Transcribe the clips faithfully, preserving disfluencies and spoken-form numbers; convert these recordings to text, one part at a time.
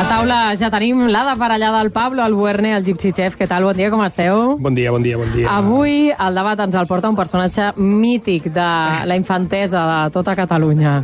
A taula ja tenim l'Ada per allà del Pablo, el Buerne, el Gypsy Chef. Què tal? Bon dia, com esteu? Bon dia, bon dia, bon dia. Avui el debat ens el porta un personatge mític de la infantesa de tota Catalunya.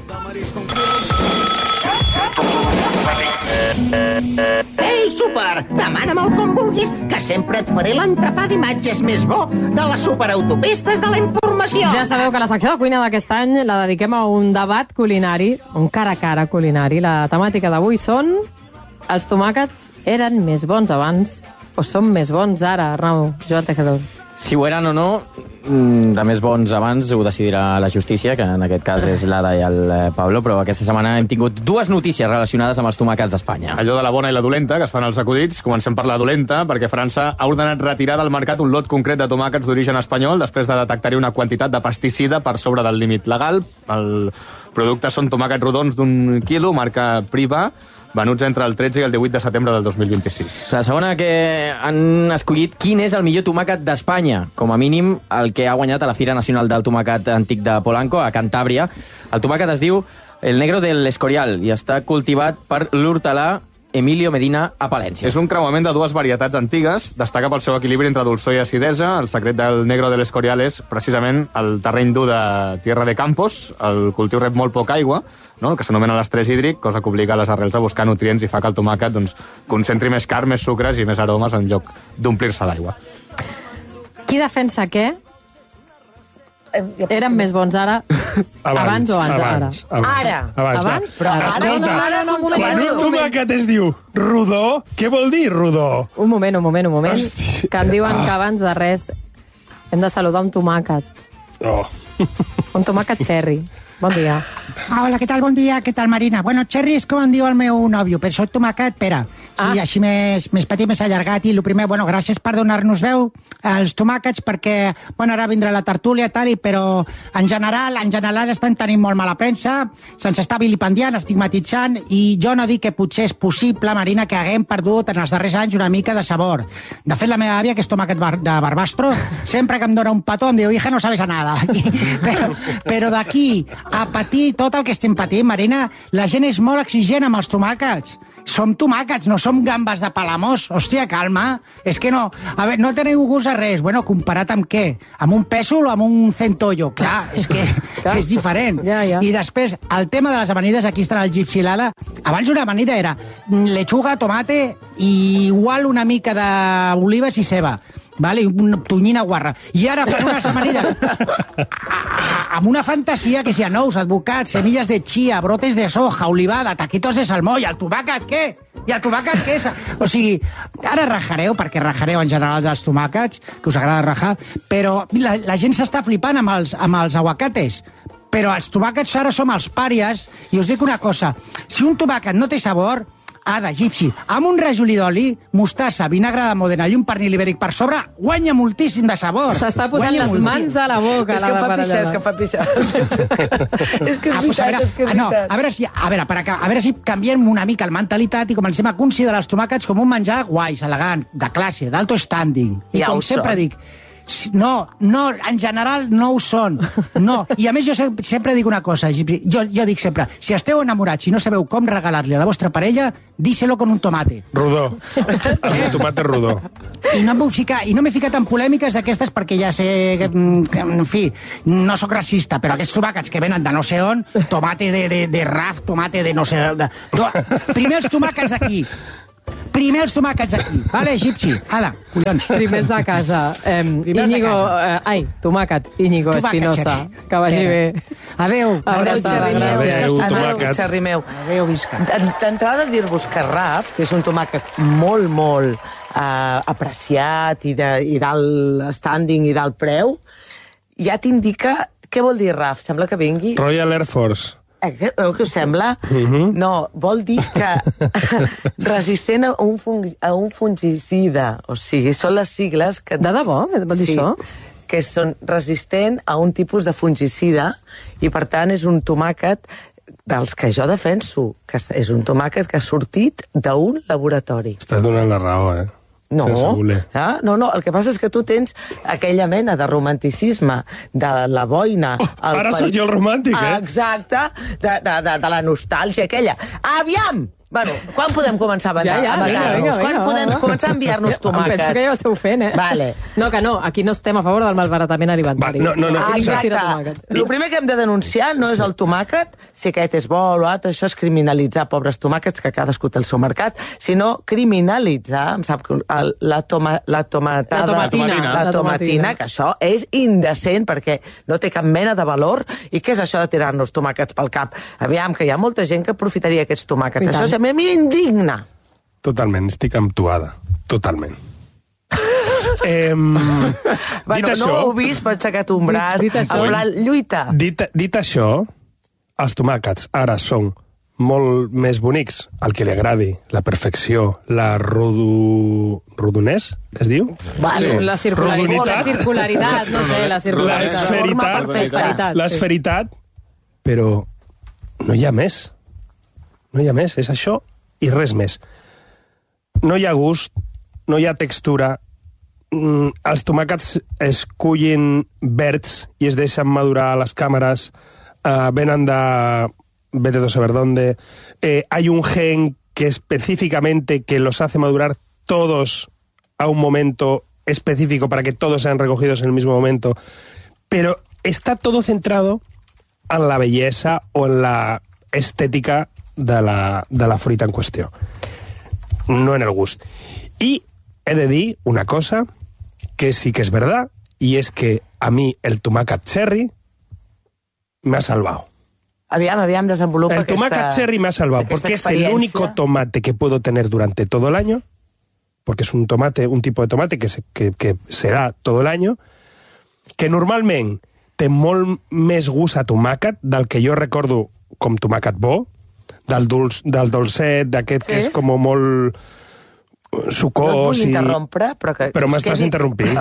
Ei, súper! Demana'm el com vulguis, que sempre et faré l'entrepà d'imatges més bo de les superautopistes de la informació. Ja sabeu que la secció de cuina d'aquest any la dediquem a un debat culinari, un cara a cara culinari. La temàtica d'avui són: els tomàquets eren més bons abans o són més bons ara, Arnau, Joan Tejedor? Si ho eren o no, de més bons abans ho decidirà la justícia, que en aquest cas és l'Ada i el Pablo, però aquesta setmana hem tingut dues notícies relacionades amb els tomàquets d'Espanya. Allò de la bona i la dolenta, que es fan els acudits. Comencem per la dolenta, perquè França ha ordenat retirar del mercat un lot concret de tomàquets d'origen espanyol després de detectar-hi una quantitat de pesticida per sobre del límit legal. El producte són tomàquets rodons d'un quilo, marca Priva, venuts entre el tretze i el divuit de setembre del dos mil vint-i-sis. La segona, que han escollit quin és el millor tomàquet d'Espanya. Com a mínim, el que ha guanyat a la Fira Nacional del Tomàquet Antic de Polanco, a Cantàbria. El tomàquet es diu el negro del Escorial i està cultivat per l'hortelà Emilio Medina a Palència. És un creuament de dues varietats antigues, destaca pel seu equilibri entre dolçor i acidesa. El secret del negro del Escorial és precisament el terreny dur de Tierra de Campos. El cultiu rep molt poca aigua, no? El que s'anomena l'estrès hídric, cosa que obliga les arrels a buscar nutrients i fa que el tomàquet doncs, concentri més carn, més sucres i més aromes en lloc d'omplir-se d'aigua. Qui defensa què? Eren més bons ara? Abans, abans o abans? Abans, ara? abans, Ara? abans, abans? Però, Ara? escolta, No, no, no, no, quan no, un tomàquet es diu rodó, què vol dir rodó? Un moment, un moment, un moment. Hòstia. Que em diuen que abans de res hem de saludar un tomàquet. Oh. Un tomàquet cherry. Bon dia. Hola, què tal? Bon dia. Què tal, Marina? Bueno, cherry és com em diu el meu nòvio, però soc tomàquet, Pere. Sí, Ah. així més, més petit, més allargat. I el primer, bueno, gràcies per donar-nos veu als tomàquets, perquè, bueno, ara vindrà la tertúlia i tal, i, però en general, en general estan tenint molt mala premsa, se'ns està vilipendiant, estigmatitzant, i jo no dic que potser és possible, Marina, que haguem perdut en els darrers anys una mica de sabor. De fet, la meva àvia, que és tomàquet bar de Barbastro, sempre que em dona un petó em diu, hija, no sabes a nada. I, però però d'aquí a patir tot el que estem patint, Marina, la gent és molt exigent amb els tomàquets. Som tomàquets, no som gambes de Palamós. Hòstia, calma. És que no... A veure, no teniu gust a res. Bueno, comparat amb què? Amb un pèsol o amb un centollo? Clar, és que és diferent. Ja, ja. I després, el tema de les amanides, aquí està el Gypsy i l'Ada. Abans una amanida era lechuga, tomate i igual una mica d'olives i ceba. Vale, una tonyina guarra. I ara fan unes amanides amb una fantasia que si hi ha nous, advocats, semilles de chia, brotes de soja, olivada, taquitos de salmó, i el tomàquet què? I el tomàquet què és? O sigui, ara rajareu, perquè rajareu en general dels tomàquets, que us agrada rajar, però la, la gent s'està flipant amb els, amb els aguacates. Però els tomàquets ara som els pàries, i us dic una cosa, si un tomàquet no té sabor, Ada, Gypsy, amb un rajolí d'oli, mostassa, vinagre de Modena i un pernil ibèric per sobre, guanya moltíssim de sabor. S'està posant Guanya les moltíssim. mans a la boca. És que em fa pixar, és que em fa pixar. És que és Ah, doncs a veritat, veure, és que és ah, no, veritat. a veure si, a veure, per acabar, a veure si canviem una mica la mentalitat i comencem a considerar els tomàquets com un menjar guais, elegant, de classe, d'alto standing. I Ja com ho sempre són. dic, si- no, no, en general no ho són. No. I a més jo sempre, sempre dic una cosa, Gypsy, jo, jo dic sempre, si esteu enamorats i no sabeu com regalar-li a la vostra parella, díselo con un tomate. Rodó. El tomàquet rodó. I no em vull ficar, i no m'he ficat en polèmiques d'aquestes perquè ja sé que, mm, que, en fi, no sóc racista, però aquests tomàquets que venen de no sé on, tomate de, de, de Raf, tomate de no sé... De, to, primer els tomàquets aquí. Primer els tomàquets aquí. Vale, Gypsy? Ala, collons. Primers de casa. Eh, Primers de Íñigo... casa. Eh, ai, tomàquet. Íñigo Tomàquet, Espinosa. Xerri. Que vagi Pere. bé. Adéu. Abraçada, Adéu, xerri meu. gràcies. Adéu, Adéu, tomàquet. xerri meu. Adéu, visca. D'entrada, dir-vos que Raf, que és un tomàquet molt, molt eh, apreciat i de- i d'alt standing i d'alt preu, ja t'indica... Què vol dir Raf? Sembla que vingui... Royal Air Force. Eh, què, eh, què us sembla? Mhm. No, vol dir que resistent a un, fung, a un fungicida. O sigui, són les sigles que... De debò? Vol dir sí, això? que són resistent a un tipus de fungicida i, per tant, és un tomàquet dels que jo defenso, que és un tomàquet que ha sortit d'un laboratori. Estàs donant la raó, eh? No, Sense voler. ah, no, no, el que passa és que tu tens aquella mena de romanticisme de la boina... Oh, ara sóc jo el romàntic, eh? Exacte, de, de, de, de la nostàlgia aquella. Aviam! Bueno, quan podem començar a matar- Ja, ja, a vinga, matar-nos? vinga, Quan vinga, podem va, va. començar a enviar-nos tomàquets? Penso que ja ho esteu fent, eh? Vale. No, que no, aquí no estem a favor del malbaratament alimentari. Va, no, no, no, Ah, Aquí exacte. es tira tomàquet. El primer que hem de denunciar no és el tomàquet, si aquest és bo o l'altre, això és criminalitzar pobres tomàquets, que cadascú té el seu mercat, sinó criminalitzar, em sap que el- la, toma, la tomatada... La tomatina. La La tomatina, tomatina. que això és indecent, perquè no té cap mena de valor. I què és això de tirar-nos tomàquets pel cap? Aviam, que hi ha molta gent que aprofitaria aquests tomàquets. I tant. Això és a mi m'indigna. Totalment, estic amb tu, Ada. Totalment. eh, Bueno, dit això, no ho heu vist, però he aixecat un braç. Dit- dit això- en plan, lluita. dit, dit això, els tomàquets ara són molt més bonics, al que li agradi, la perfecció, la rodo... rodonès, es diu? Vale. La circularitat, Rodonitat. la circularitat, no sé, la circularitat. L'esferitat. L'esferitat, sí. L'esferitat, però no hi ha més. No hi ha més, és això i res més. No hi ha gust, no hi ha textura, mm, els tomàquets es cullin verds i es deixen madurar a les càmeres, eh, venen de vete a saber dónde, eh, hay un gen que específicamente que los hace madurar todos a un momento específico para que todos sean recogidos en el mismo momento, pero está todo centrado en la bellesa o en la estética de la, de la fruita en qüestió, no en el gust. Y he de dir una cosa que sí que es verdad, y es que a mí el tomàquet cherry me ha salvado. Aviam, aviam, desenvolupa El aquesta... tomàquet cherry me ha salvado, aquesta porque es el experiència. único tomate que puedo tener durante todo el año, porque es un tomate, un tipo de tomate que se, que, que se da todo el año, que normalment té molt més gust a tomàquet del que jo recordo com tomàquet bo, del, dulç, del dolcet, d'aquest sí? que és com molt sucós. No et vull i... interrompre, però que... Però m'estàs quedi- interrompint.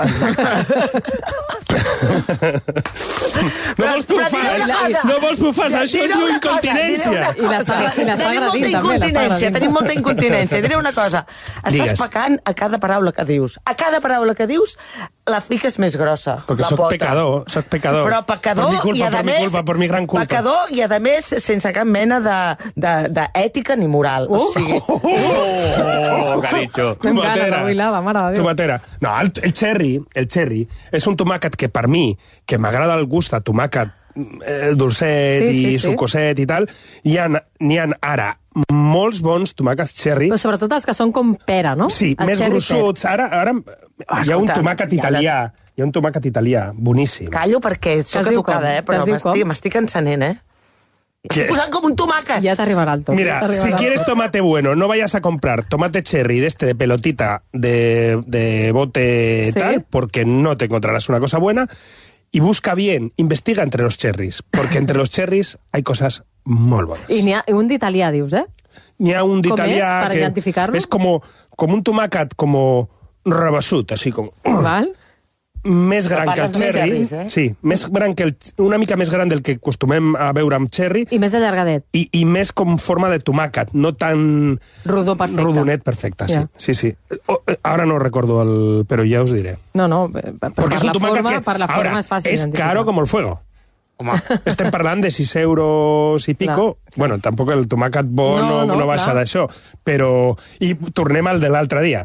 No vols que ho Però diré fas? una cosa. No vols que ho fas? Això és Diré una cosa, incontinència. diré una I l'està i l'està Tenim molta agredint, també. l'està incontinència, agredint. tenim molta incontinència. Diré una cosa. Estàs Digues. pecant a cada paraula que dius. A cada paraula que dius, la fiques més grossa. Perquè la soc pota. pecador, soc pecador. Però pecador Per mi culpa, i, a per mi més... culpa, per mi gran culpa. Pecador i, a més, sense cap mena de- de- d'ètica ni moral. Uh! O sigui, Oh, que ha dicho. Amb ganes, avui la mare de Déu. Tomatera. No, el, el cherry, el cherry és un tomàquet que per mi, que m'agrada el gust a tomàquet eh, dolcet Sí, sí, i sí. sucoset i tal, hi ha, n'hi ha ara molts bons tomàquets cherry. Però sobretot els que són com pera, no? Sí, El més cherry grossuts. Ara, ara Ah, hi ha un escolta, tomàquet hi ha de- italià. Hi ha un tomàquet italià, boníssim. callo perquè Es sóc diu educada, com? eh? Però Es diu m'estic com? m'estic encenent, eh? Que- Estic posant com un tomàquet. Ja t'arribarà el tot. Mira, ja t'arribarà si el quieres tot. tomate bueno, no vayas a comprar tomate cherry de este de pelotita de, de bote Sí. tal, porque no te encontrarás una cosa buena. Y busca bien, investiga entre los cherries, porque entre los cherries hay cosas muy buenas. I n'hi ha un d'italià, dius, eh? N'hi ha un Com d'italià és, per que identificar-lo? és com, com un tomàquet com rebassut, així com... Val? Més gran que el parles més cherry. cherries, eh? Sí, més gran que el, una mica més gran del que acostumem a veure amb cherry, I més allargadet. i, i més com forma de tomàquet, no tan... Rodó perfecte. Rodonet perfecte, sí. Ja. Sí, sí. O, eh, ara no recuerdo el... però ja us diré. No, no, per, per Porque es un la tomàquet forma, que... per la forma ahora, és fàcil. es d'identificar. caro como el fuego. Home, Estem parlant de sis euros i pico. Clar. Bueno, tampoc el tomàquet bo No, no, no, no, no baixa clar. d'això. Però... I tornem al de l'altre dia.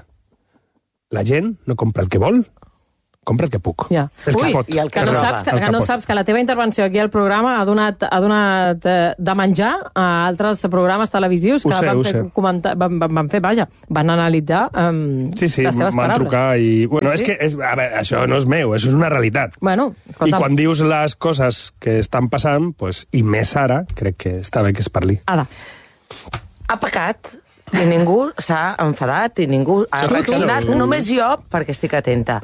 La gent no compra el que vol, compra el que puc. Ja. El que Ui, pot. i el Que no, roba. saps que, El que no pot. saps que la teva intervenció aquí al programa ha donat, ha donat eh, de menjar a altres programes televisius que Ho sé, van, ho fer sé. comentar, van, van, van fer, vaja, van analitzar um, Sí, sí, les teves m'han paraules. trucat i... Bueno, Sí, és sí. que, és, a veure, això no és meu, això és una realitat. Bueno, I escolta'm, quan dius les coses que estan passant, pues, i més ara, crec que està bé que es parli. Ada, Ha pecat i ningú s'ha enfadat i ningú ha Això reaccionat, tu. només jo, perquè estic atenta.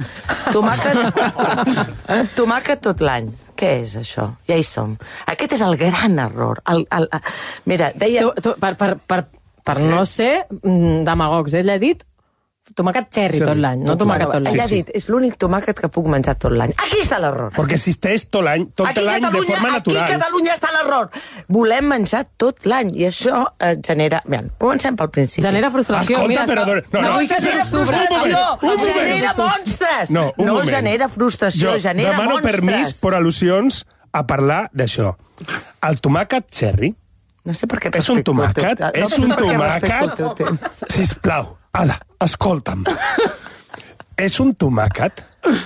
Tomàquet, tomàquet tot l'any. Què és això? Ja hi som. Aquest és el gran error. El, el, el... Mira, deia... tu, tu, per, per, per, per no ser mm, demagogs, ell ha dit tomàquet cherry Cherry, tot l'any, no tot tomàquet l'any. tot Ell l'any. ha sí. dit, és l'únic tomàquet que puc menjar tot l'any. Aquí està l'error. Perquè existeix tot l'any, tot Aquí a l'any de Catalunya, forma aquí a natural. Catalunya està l'error. Volem menjar tot l'any i això eh, genera... Bé, comencem pel principi. Genera frustració. Escolta, mira, però... està- No, no, No, avui genera s'ha fet frustració, un moment, un genera moment. monstres. No, un no moment. genera frustració, jo genera demano monstres. permís per al·lusions a parlar d'això. El tomàquet cherry No sé per què et És un respecto el teu- tomàquet, no és sé un per què respecto el teu tomàquet. temps. Sisplau, Ada, escolta'm. És un tomàquet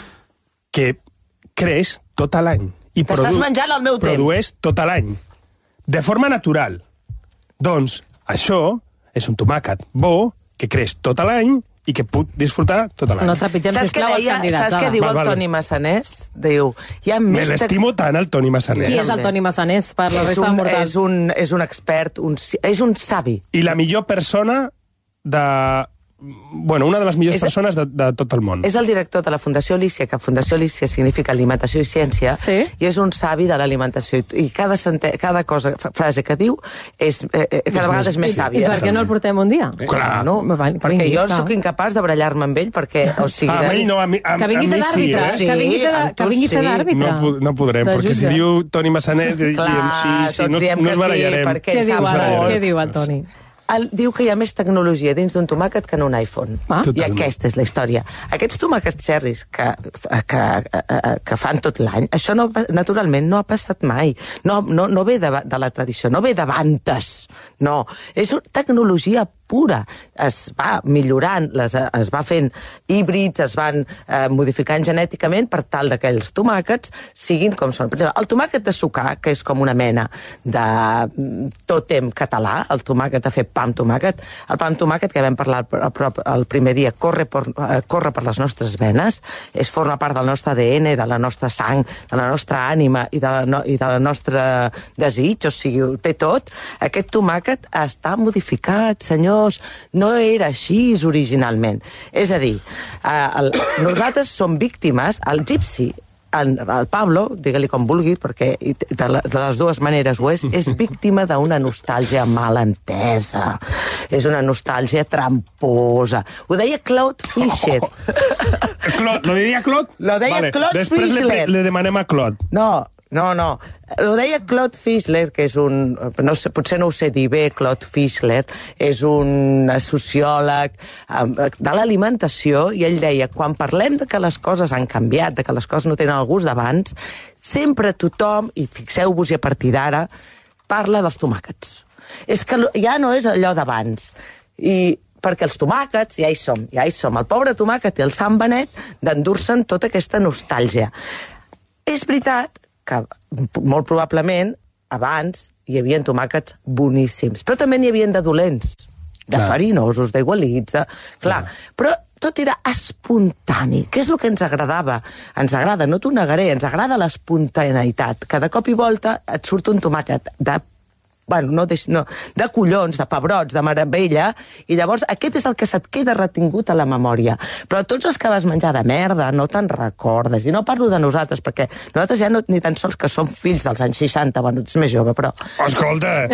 que creix tot l'any. I T'estàs produ- menjant el meu temps. Produeix tot l'any. De forma natural. Doncs això és un tomàquet bo que creix tot l'any i que puc disfrutar tot l'any. No trepitgem, Saps què, sisplau, els deia, candidats. saps què Ada. diu Val, el val. Toni Massanés? Diu, hi ha Me més... tec- l'estimo tant, el Toni Massanés. Qui és el Toni Massanés per la és resta de un, mortals? és, un, és un expert, un, és un savi. I la millor persona de... Bueno, una de les millors És- persones de, de tot el món. És el director de la Fundació Lícia, que Fundació Lícia significa alimentació i ciència, Sí. i és un savi de l'alimentació. I, i cada, sente, cada cosa, fa- frase que diu, és, eh, eh, cada És vegada més- és més I sàvia. per què no el portem un dia? Clar. No, Va, va, que perquè vingui, jo clar. sóc incapaç de barallar-me amb ell, perquè... O sigui, Ah, a mi no, a mi, a, Que vingui a a fer mi sí, d'àrbitre, eh? Sí, que vingui a fer de- amb tu que vingui a fer sí. d'àrbitre. No, pu- no podrem, De perquè si jutge. diu Toni Massanés, di- Clar, diem sí, sí, tots no, diem no que es sí, barallarem. perquè Què ell diu, sap ara? barallarem. Què diu el Toni? El, diu que hi ha més tecnologia dins d'un tomàquet que en un iPhone. Ah. I Totalment. aquesta és la història. Aquests tomàquets cherries que, que, que, que fan tot l'any, això no, naturalment no ha passat mai. No, no, no ve de, de la tradició, no ve d'abans. No, és una tecnologia pura. Es va millorant, les, es va fent híbrids, es van eh, modificant genèticament per tal que els tomàquets siguin com són. Per exemple, el tomàquet de sucar, que és com una mena de mm, tòtem català, el tomàquet de fer pa amb tomàquet, el pa amb tomàquet que vam parlar el, el, el primer dia, corre per, eh, corre per les nostres venes, és forma part del nostre A D N, de la nostra sang, de la nostra ànima i de la, no, i de la nostra desig, o sigui, ho té tot. Aquest tomàquet està modificat, senyor. No era així originalment. És a dir, eh, el, nosaltres som víctimes, el Gypsy, el, el Pablo, digue-li com vulgui, perquè de, la, de les dues maneres ho és, és víctima d'una nostàlgia mal entesa. És una nostàlgia tramposa. Ho deia Claude Fischer. Claude, lo diria Claude? Lo deia vale. Claude Després le, Fischler. le demanem a Claude. No, no, no. Ho deia Claude Fischler, que és un... No sé, potser no ho sé dir bé, Claude Fischler, és un sociòleg eh, de l'alimentació, i ell deia, quan parlem de que les coses han canviat, de que les coses no tenen el gust d'abans, sempre tothom, i fixeu-vos i a partir d'ara, parla dels tomàquets. És que ja no és allò d'abans. I perquè els tomàquets, ja hi som, ja hi som. El pobre tomàquet té el Sant Benet d'endur-se'n tota aquesta nostàlgia. És veritat que molt probablement abans hi havia tomàquets boníssims, però també n'hi havia de dolents, de Clar. farinosos, d'aigualits, de... Clar, però tot era espontani, que és el que ens agradava. Ens agrada, no t'ho negaré, ens agrada l'espontaneïtat. Cada cop i volta et surt un tomàquet de bueno, no, de, no, de collons, de pebrots, de meravella, i llavors aquest és el que se't queda retingut a la memòria. Però tots els que vas menjar de merda no te'n recordes, i no parlo de nosaltres, perquè nosaltres ja no ni tan sols que som fills dels anys seixanta, bueno, ets més jove, però... Escolta!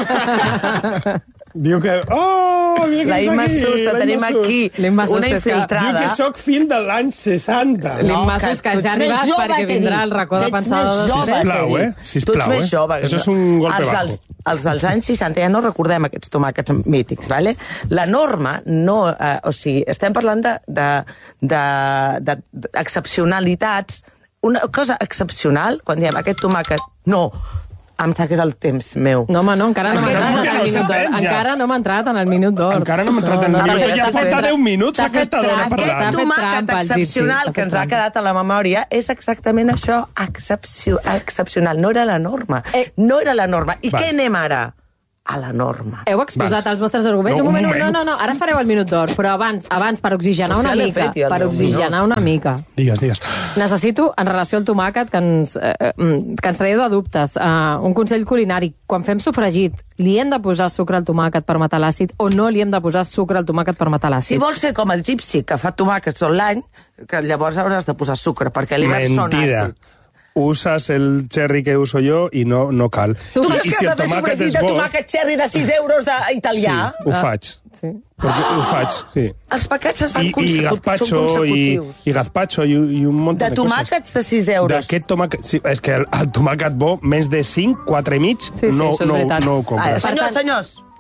Diu que... Oh, mira que La és Imma aquí, Susta, la tenim Imma Sus. aquí L'Imma una Susta és que- infiltrada. Diu que sóc fill de l'any seixanta. Li- No, L'Immassos, que tu ets ja ha més arribat jove, perquè t'he vindrà dit. el racó de Ets pensada més de jove, Sisplau, t'he eh? dit. Sisplau, Tu ets més eh? jove. Això és un golpe els bajo. dels, els dels anys seixanta ja no recordem aquests tomàquets mítics, vale? La norma no... Eh, o sigui, estem parlant de, de, de, de, de excepcionalitats. Una cosa excepcional, quan diem aquest tomàquet... No, em sap que és el temps meu. No, home, no, encara no m'ha Encara entrat no en el s'ha minut d'or. fet, ja. Encara no m'ha entrat en el minut d'or. Encara no m'ha entrat en el No, minut no, d'or. Ja t'ha porta fet- deu minuts T'ha fet aquesta dona trampa. parlant. T'ha Aquest fet tomàquet trampa, el Gypsy. excepcional T'ha que fet ens ha trampa. quedat a la memòria és exactament això, excepcio, excepcional. No era la norma. Eh. No era la norma. I Va. què anem ara? A la norma. Heu exposat Va. els vostres arguments. No, un un moment, moment. no, no, no, ara fareu el minut d'or, però abans, abans per oxigenar O sigui, una l'he mica, fet jo, el per meu oxigenar una mica. Digues, digues. Necessito, en relació al tomàquet, que ens, eh, que ens traieu de dubtes, eh, un consell culinari. Quan fem sofregit, li hem de posar sucre al tomàquet per matar l'àcid o no li hem de posar sucre al tomàquet per matar Si l'àcid? vols ser com el Gypsy, que fa tomàquets tot l'any, que llavors hauràs de posar sucre, perquè a l'hivern són Mentida. àcids. Usas el cherry que uso yo y no, no cal. Tu Tu fas fas I que si has el de fer tomàquet sofregit és de bo... tomàquet cherry de sis euros d'italià? Sí, ho faig. Sí. Perquè ho faig, sí. Els paquets es van I, i consecu- gazpacho són i, consecutius. i gazpacho i, i un munt de, De coses. tomàquets de sis euros. D'aquest tomàquet... Sí, és que el, el tomàquet bo, més de cinc, quatre i mig, Sí, sí, no, això és no, veritat. no ho Ah, compres. senyors, Per tant- senyors,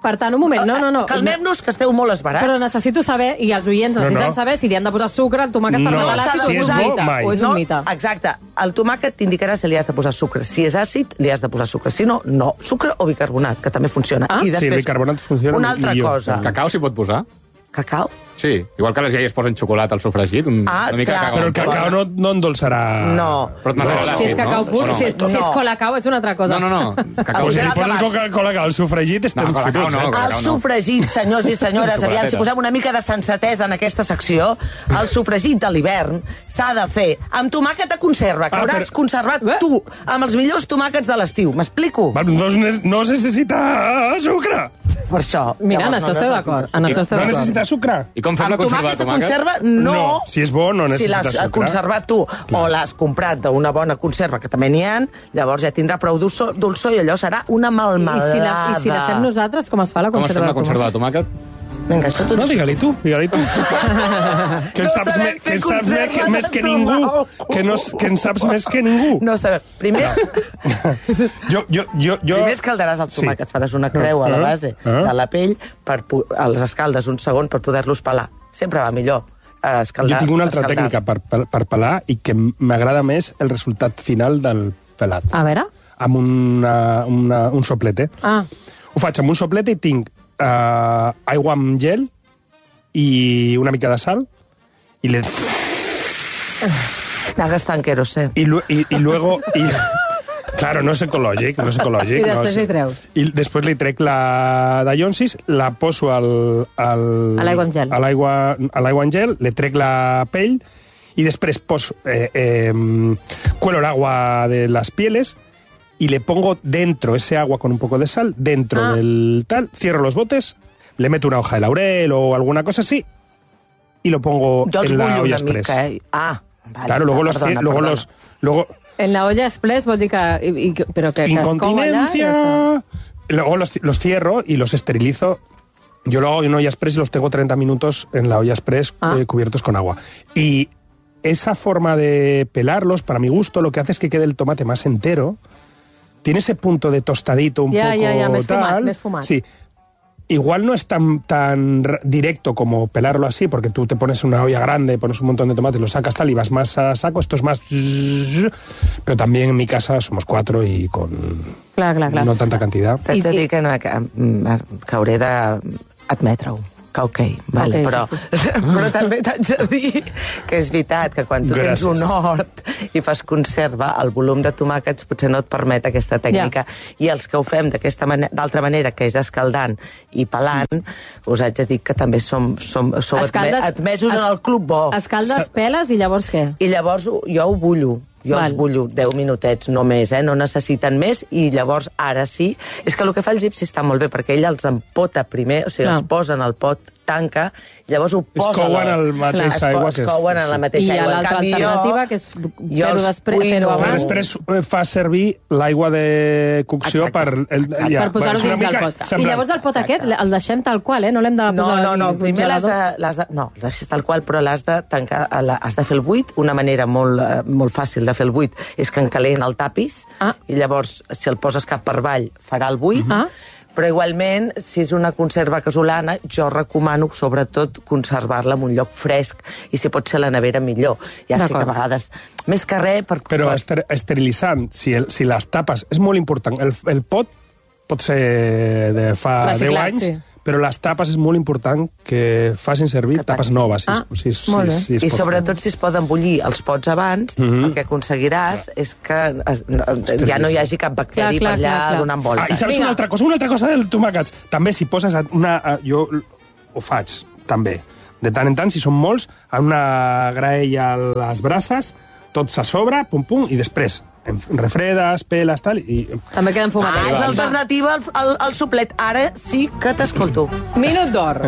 Per tant, un moment, no, no, no. Calmem-nos, que esteu molt esbarats. Però necessito saber, i els oients No, necessiten no. saber si li han de posar sucre al tomàquet per No, regalar s'ha de si és posar- un mite. mai. O és un mite. Exacte. El tomàquet t'indicarà si li has de posar sucre. Si és àcid, li has de posar sucre. Si no, no. Sucre o bicarbonat, que també funciona. Ah. I Sí, bicarbonat funciona Una altra millor. cosa. Cacau s'hi pot posar? Cacau? Sí, igual que les iaies posen xocolata al sofregit, un, Ah, una mica clar. de cacau. Però el cacau no, no endolçarà... No. Però et m'agrada, Si és sí, cacau no? pur, O no? si, és- si és No. colacau és una altra cosa. No, no, no. Cacau Pues si sí. li Altre poses vas. Coca-Cola al sofregit estem No, Colacao fotuts, no, eh? Colacao. El sofregit, senyors i senyores, aviam, si Xocolateta. posem una mica de sensatesa en aquesta secció, el sofregit de l'hivern s'ha de fer amb tomàquet de conserva, que Ah, hauràs però- conservat Eh? tu, amb els millors tomàquets de l'estiu. M'explico? Va, No, es- no es necessita sucre. Per això. Mira, en Llavors, això no esteu necessites d'acord. sucre. En això esteu No d'acord. necessita sucre. I com fem la Amb conserva tomàquet de de tomàquet? conserva, no. No, si és bo, no necessita si l'has sucre. conservat tu o l'has comprat d'una bona conserva, que també n'hi ha, llavors ja tindrà prou dolçor, dolçor i allò serà una I melmelada. si, la, I si la fem nosaltres, com es fa la Com es conserva fem la de conserva tomàquet? de tomàquet? Vinga, això tot... No, digue-li tu, digue-li tu. que No saps, sabem me, fer que saps me, que, conserva més de que ningú. tomàquet. Que, no, que en saps més que ningú. No sabem. Primer, Jo, jo, jo, jo... primer escaldaràs el Sí. tomàquet, faràs una creu a la Ah, base ah. de la pell, per, pu- els escaldes un segon per poder-los pelar. Sempre va millor eh, escaldar. Jo tinc una altra escaldar. tècnica per, per, per pelar i que m'agrada més el resultat final del pelat. A veure. Amb una, una, un soplete. Ah, Ho faig amb un soplete i tinc uh, aigua amb gel i una mica de sal i le... Anar gastant querosè. Y, lu- y, y luego... Y, claro, no és ecològic, no és ecològic. I no després és- li treus. I després li trec la dallonsis, la poso al... al A l'aigua amb gel. A l'aigua a l'aigua en gel, le trec la pell y después poso, eh, eh, cuelo el agua de las pieles y le pongo dentro ese agua con un poco de sal, dentro Ah. del tal, cierro los botes, le meto una hoja de laurel o alguna cosa así y lo pongo Jo els en la bullo olla una express. mica, eh? Ah, vale. Claro, luego, ah, los, perdona, luego perdona. los... Luego, en la olla express vol dir que... I, i, però que, que es cou allà i ja incontinencia. està. Luego los, los cierro y los esterilizo. Yo lo hago en olla express y los tengo treinta minutos en la olla express Ah. eh, cubiertos con agua. Y esa forma de pelarlos, para mi gusto, lo que hace es que quede el tomate más entero. Tiene ese punto de tostadito un Ya, poco ya, ya, més tal. fumat, més fumat. Sí. Igual no es tan, tan r- directo como pelarlo así, porque tú te pones una olla grande, pones un montón de tomates, lo sacas tal y vas más a saco. Esto es más... Pero también en mi casa somos cuatro y con Clar, clar, clar. no tanta cantidad. T'haig de dir que, no, que, mm, que hauré d'admetre-ho. Que ok, vale, Ok, però, sí, però també t'haig de dir que és veritat que quan tu tens Gràcies. un hort i fas conserva, el volum de tomàquets potser no et permet aquesta tècnica. I els que ho fem d'aquesta mane- d'altra manera, que és escaldant i pelant, us haig de dir que també som, som, som adme admesos es- en el club bo. Escaldes, peles i llavors què? I llavors ho- jo ho bullo. Jo Val. els bullo deu minutets només, eh? No necessiten més, i llavors ara sí. És que el que fa el gipsi està molt bé, perquè ell els empota primer, o sigui, Clar. els posa en el pot, tanca, llavors ho Es posa... couen a la- al mateix Es aigua Es que és- couen en sí. la mateixa I aigua. En l'altra canvi, alternativa, jo- que és jo fer-ho els després, cuino. fer-ho Però abans. després eh, fa servir l'aigua de cocció Exacte. per... El, Per posar-ho és una dins del mica pot. I semblant. llavors el pot aquest el deixem tal qual, eh? No l'hem de No, posar no, no, al primer l'has de, congelador. l'has de... No, el deixes tal qual, però l'has de tancar, la- has de fer el buit. Una manera molt, eh, molt fàcil de fer el buit és que encalent el tapis, Ah. i llavors, si el poses cap per avall, farà el buit. Ah. Però igualment, si és una conserva casolana, jo recomano, sobretot, conservar-la en un lloc fresc, i si pot ser a la nevera, millor. Ja sé que a D'acord. vegades... Més que res... Per, Però per, ester esteritzant, si, el, si les tapes... És molt important. El, el pot pot ser de fa Reciclat, deu anys, sí. però les tapes és molt important que facin servir Que tapes taqui. noves. Si, Ah, es- si, es- molt bé. si, si es I pot sobretot si es poden bullir els pots abans, Mhm. el que aconseguiràs és que es, no, ja no hi hagi cap bacteri Clar, clar, per allà clar, clar. donant fer. voltes. Ah, i saps Vinga. una altra cosa? Una altra cosa del tomàquets. També si poses una... eh, Jo ho faig, també. De tant en tant, si són molts, en una graella a les braces, tots a sobre, pum, pum, i després en refredes, peles, tal, i... També queden Ah, fumatets. és alternativa al, al, al suplet. Ara sí que t'escolto. Minut d'or.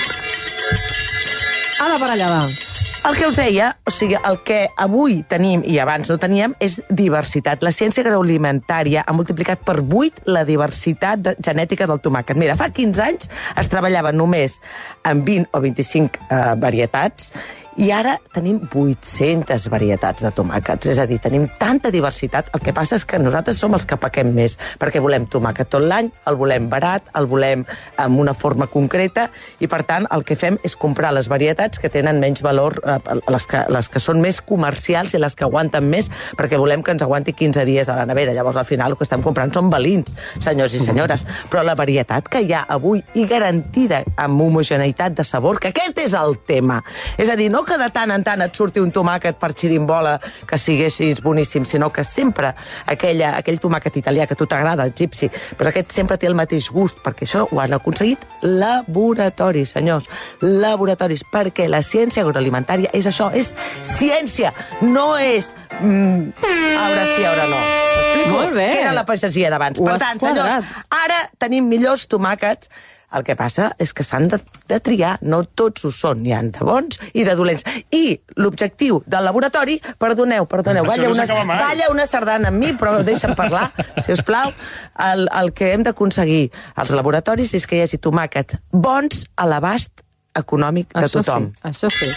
A la parellada. El que us deia, o sigui, el que avui tenim i abans no teníem és diversitat. La ciència agroalimentària ha multiplicat per vuit la diversitat de, genètica del tomàquet. Mira, fa quinze anys es treballava només amb vint o vint-i-cinc eh, varietats I ara tenim vuit-centes varietats de tomàquets, és a dir, tenim tanta diversitat. El que passa és que nosaltres som els que pequem més, perquè volem tomàquet tot l'any, el volem barat, el volem amb una forma concreta, i per tant el que fem és comprar les varietats que tenen menys valor, eh, les, que, les que són més comercials i les que aguanten més, perquè volem que ens aguanti quinze dies a la nevera. Llavors al final el que estem comprant són balins, senyors i senyores. Però la varietat que hi ha avui i garantida amb homogeneïtat de sabor, que aquest és el tema. És a dir, no que de tant en tant et surti un tomàquet per xirimbola que siguessis boníssim, sinó que sempre aquella, aquell tomàquet italià que a tu t'agrada, el gypsy, però aquest sempre té el mateix gust, perquè això ho han aconseguit laboratoris, senyors, laboratoris, perquè la ciència agroalimentària és això, és ciència, no és mm, ara sí, ara no. M'explico? Molt bé. Que era la pagesia d'abans. Ho Per has tant, senyors, quadrat. ara tenim millors tomàquets. El que passa és que s'han de, de triar, no tots ho són, n'hi ha de bons i de dolents. I l'objectiu del laboratori, perdoneu, perdoneu, Això balla, no una, s'acaba mai. balla una sardana amb mi, però deixa'm parlar, si us plau. El, el que hem d'aconseguir als laboratoris és que hi hagi tomàquets bons a l'abast econòmic de Això tothom. sí, això sí.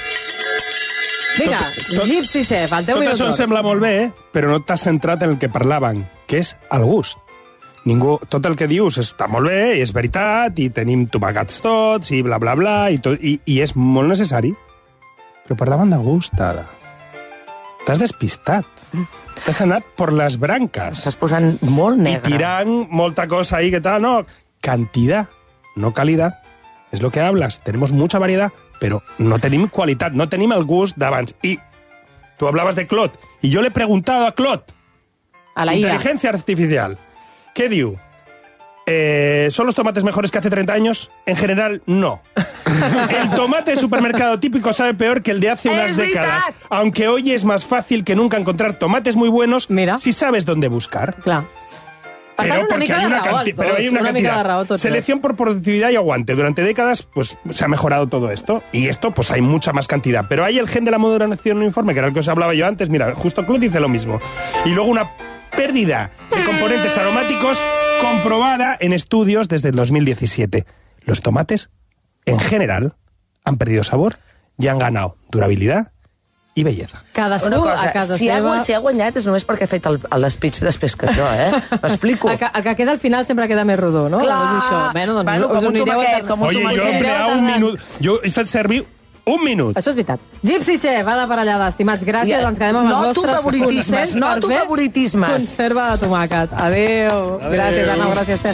Vinga, Gypsy Chef, el teu Tot això em minut. sembla molt bé, però no t'has centrat en el que parlaven, que és el gust. Ningú, tot el que dius està molt bé, i és veritat, i tenim tomàquets tots, i bla, bla, bla, i, tot, i, i és molt necessari. Però parlaven de gust, ara. T'has despistat. T'has anat per les branques. Estàs posant molt I negre. tirant molta cosa ahí, que tal, no. Cantidad, no calidad. Es lo que hablas. Tenemos mucha variedad, pero no tenim qualitat, no tenim el gust d'abans. I tú hablabas de Clot, y yo le he preguntado a Clot, A la I A. inteligencia artificial, ¿qué diu? Eh, ¿Son los tomates mejores que hace treinta años? En general, no. El tomate de supermercado típico sabe peor que el de hace unas ¡Es décadas. verdad! Aunque hoy es más fácil que nunca encontrar tomates muy buenos Mira. si sabes dónde buscar. Clar. Per Pero tant, una porque mica hay de una, raó, canti- els pero hay dos, una una mica de cantidad. raó, tots Selección por productividad y aguante. Durante décadas pues se ha mejorado todo esto. Y esto pues hay mucha más cantidad. Pero hay el gen de la moderación uniforme, que era el que os hablaba yo antes. Mira, justo Clut dice lo mismo. Y luego una pérdida de componentes aromáticos comprobada en estudios desde el dos mil diecisiete. Los tomates, en general, han perdido sabor y han ganado durabilidad y belleza. Cadascú Una cosa, a casa si, seva... ha, si ha guanyat és només perquè ha fet el, el speech després que jo, eh? M'explico. El que, el que queda al final sempre queda més rodó, no? Clar. Doncs això. Bueno, doncs Bueno, us com un unireu tomaquet, a- com un Oye, tomaquet. yo he Sempre empleado un tardant. minut. Yo he fet servir un minut. Això és veritat. Gypsy Chef, va de parellada, estimats. Gràcies, Ja, ens quedem amb els no tu vostres favoritismes, consells no per tu fer favoritismes. conserva de tomàquet. Adéu. Adéu. Gràcies, Arnau, gràcies, Teja.